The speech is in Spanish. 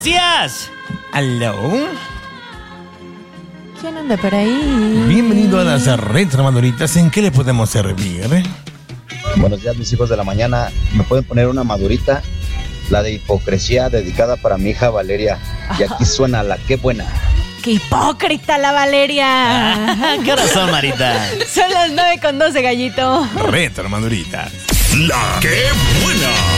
Días. Hello. ¿Quién anda por ahí? Bienvenido a las Retromaduritas. ¿En qué le podemos servir? Buenos días, mis hijos de la mañana. ¿Me pueden poner una madurita? La de hipocresía, dedicada para mi hija Valeria. Y aquí suena la qué buena. ¡Qué hipócrita la Valeria! ¿Qué razón, Marita? Son las 9:12, gallito. Retromaduritas. La qué buena.